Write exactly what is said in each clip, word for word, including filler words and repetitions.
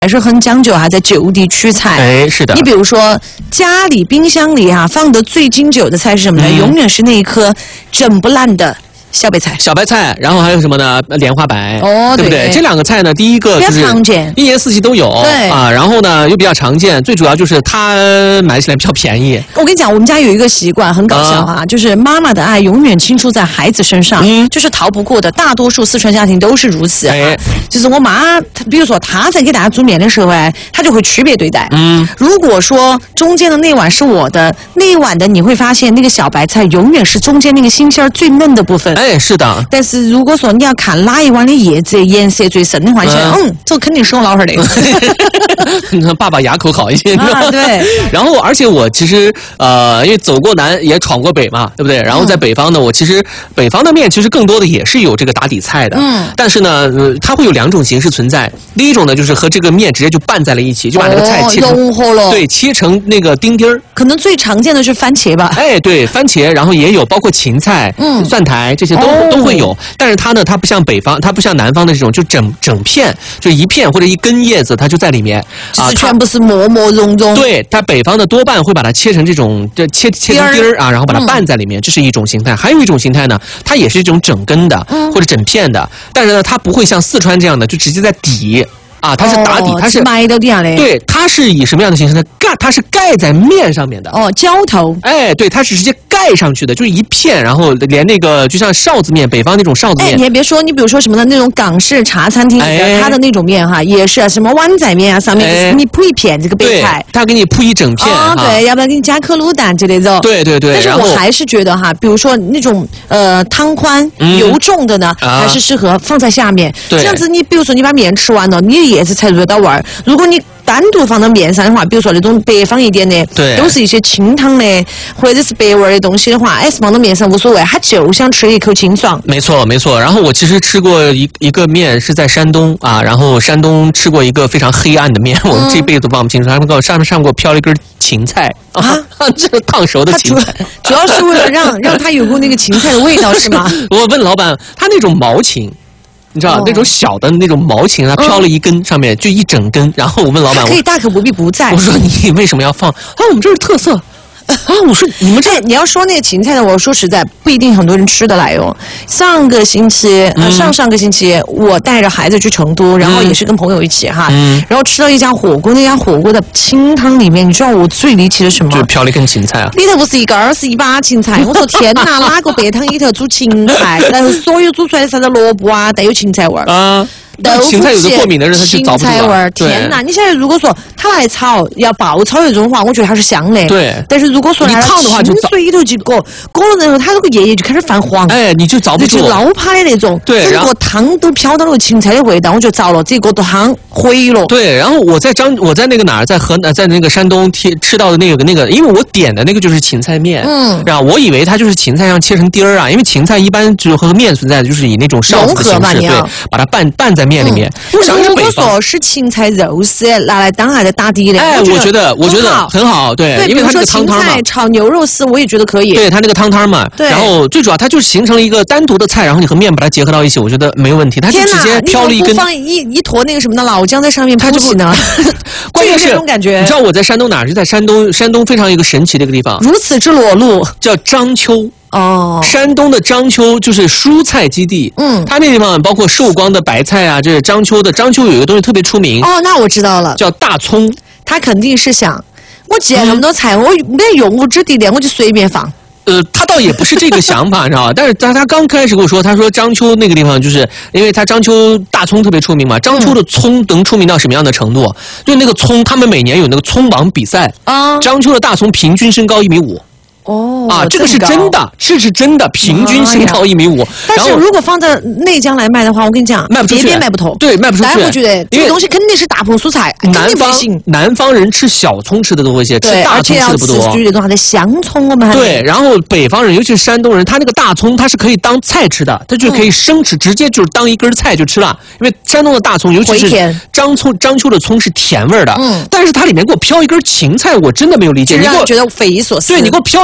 还是很讲究哈，在就地取材。 哎，是的。 你比如说家里冰箱里哈放的最经久的菜是什么呢？嗯、永远是那一颗整不烂的小白菜。 小白菜，然后还有什么呢？莲花白， 哦， 对不对？这两个菜呢，第一个就是比较常见， 一年四季都有， 对啊，然后呢又比较常见，最主要就是它买起来比较便宜。 我跟你讲，我们家有一个习惯很搞笑啊，啊就是妈妈的爱永远倾注在孩子身上，嗯，就是逃不过的。大多数四川家庭都是如此，哎，就是我妈，比如说她在给大家煮面的时候，哎，她就会区别对待。嗯，如果说中间的那碗是我的，那一碗的你会发现那个小白菜永远是中间那个心馅最嫩的部分。 哎，是的。 但是如果说你要看哪一碗的叶子颜色最深的话，你想，嗯，这肯定是我老汉的。 你看爸爸牙口好一些， 啊，对。 然后，而且我其实呃，因为走过南也闯过北嘛，对不对？然后在北方呢，我其实北方的面其实更多的也是有这个打底菜的，嗯。但是呢，呃、它会有两种形式存在。第一种呢，就是和这个面直接就拌在了一起，就把那个菜切成、 哦、融合了， 对，切成那个丁丁儿。 可能最常见的是番茄吧？ 哎，对，番茄，然后也有包括芹菜、嗯、蒜苔这些都、哦、都会有。但是它呢，它不像北方，它不像南方的这种，就整整片，就一片或者一根叶子，它就在里面啊，全部是磨磨融融。 对，它北方的多半会把它切成这种，这切切成丁儿啊，然后把它拌在里面，嗯、这是一种形态。还有一种形态呢，它也是一种整根的、嗯、或者整片的，但是呢，它不会像四川这样的，就直接在底。啊，它是打底， 哦、 它是埋到底下的。 对，它是以什么样的形式呢？盖，它是盖在面上面的。 哦，浇头。 哎，对，它是直接盖上去的，就是一片，然后连那个就像臊子面，北方那种臊子面。 哎，你还别说，你比如说什么的那种港式茶餐厅里边，哎、它的那种面哈，也是、啊、什么碗仔面啊，上面给你铺一片这个白菜， 它给你铺一整片。 哦，对，要不然给你加颗卤蛋之类的。 对对对。 但是我还是觉得哈，比如说那种呃汤宽、嗯、油重的呢，啊、还是适合放在下面。 对。 这样子，你比如说你把面吃完了，你的叶子才入得到味儿。如果你单独放到面上的话，比如说那种白放一点的， 对， 都是一些清汤的或者是白味的东西的话，哎，是放到面上无所谓，他就想吃一口清爽。 没错，没错。然后我其实吃过一一个面是在山东啊，然后山东吃过一个非常黑暗的面，嗯、我这辈子忘不清楚，他们给我上面上给我飘了一根芹菜啊，这个烫熟的芹菜， 主要是为了让让它有股那个芹菜的味道，是吗？ 我问老板，他那种毛芹。你知道、哦、那种小的那种毛芹啊，飘了一根，上面就一整根。然后我问老板， 可以大可不必不在。 我说你为什么要放？啊，我们这是特色。啊，我说你们这、 哎、你要说那个芹菜的，我说实在不一定很多人吃得来哦。上个星期，呃、嗯，上上个星期我带着孩子去成都，然后也是跟朋友一起哈，嗯，然后吃了一家火锅，那家火锅的清汤里面，你知道我最离奇的什么？ 就飘了一根芹菜啊！ 里头不是一根，而是一把芹菜。我说天哪，哪个白汤里头煮芹菜？然后所有煮出来的啥子萝卜啊，带有芹菜味儿啊。 芹菜有的过敏的人他就遭不住了。 天哪！你现在如果说他来炒要爆炒那种的话，我觉得它是香的。 对。 但是如果说你烫的话，就水里头去裹裹了然后，它那个叶叶就开始泛黄。 哎，你就遭不住。 就捞趴的那种。 对。 整个汤都飘到了芹菜的味道，我就糟了，这个汤毁了。 对。然后我在张我在那个哪儿，在河南，在那个山东贴吃到的那个那个，因为我点的那个就是芹菜面。嗯。然后我以为它就是芹菜上切成丁儿啊，因为芹菜一般就和面存在的就是以那种臊子的形式，对，把它拌拌在面里面。 嗯如果说是芹菜肉丝拿来当啥的打底的， 哎，我觉得我觉得很好，对， 对， 因为它这个汤汤嘛， 芹菜炒牛肉丝我也觉得可以， 对，它那个汤汤嘛， 对， 然后最主要它就形成了一个单独的菜，然后你和面把它结合到一起，我觉得没有问题，它就直接飘了一根， 放一一坨那个什么的老姜在上面铺起呢， 关键是这种感觉， 你知道我在山东哪儿？是在山东，山东非常一个神奇的一个地方， 如此之裸露， 叫章丘。 哦， 山东的章丘就是蔬菜基地，嗯，它那地方包括寿光的白菜啊，这是章丘的。章丘有一个东西特别出名， 哦，那我知道了， 叫大葱。 他肯定是想，我既然那么多菜，我没用武之地的，我就随便放。 呃，他倒也不是这个想法，你知道吧？但是他他刚开始跟我说，他说章丘那个地方，就是因为他章丘大葱特别出名嘛。章丘的葱能出名到什么样的程度？就那个葱，他们每年有那个葱王比赛啊。章丘的大葱平均身高一米五。 哦啊，这个是真的，这是真的，平均身高一米五。 但是如果放在内江来卖的话，我跟你讲， 卖不出去， 别卖不透， 对，卖不出去。 大家会觉得这个东西肯定是大棚蔬菜， 南方南方人吃小葱吃的多一些，吃大葱吃的不多。 而且要吃那种它的香葱，我们还对。然后北方人，尤其是山东人，他那个大葱它是可以当菜吃的，它就可以生吃，直接就是当一根菜就吃了。因为山东的大葱，尤其是章葱章丘的葱是甜味的，嗯。但是它里面给我飘一根芹菜，我真的没有理解。 你让我觉得匪夷所思。 对你给我飘一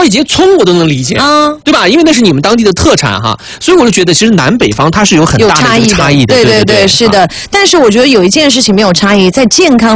里结葱我都能理解，啊，对吧？因为那是你们当地的特产哈，所以我就觉得其实南北方它是有很大的差异的。 对对对，是的。但是我觉得有一件事情没有差异，在健康